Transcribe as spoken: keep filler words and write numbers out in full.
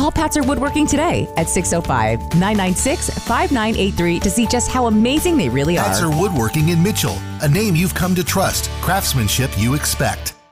Call Patzer Woodworking today at six oh five, nine nine six, five nine eight three to see just how amazing they really are. Patzer Woodworking in Mitchell, a name you've come to trust, craftsmanship you expect.